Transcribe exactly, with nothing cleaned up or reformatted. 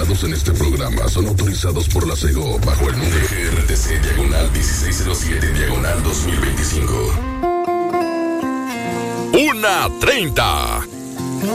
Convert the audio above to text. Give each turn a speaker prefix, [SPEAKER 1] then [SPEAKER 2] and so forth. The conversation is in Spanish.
[SPEAKER 1] utilizados en este programa son autorizados por la SEGO bajo el número G R T C diagonal dieciséis cero siete diagonal dos mil veinticinco.
[SPEAKER 2] Una treinta.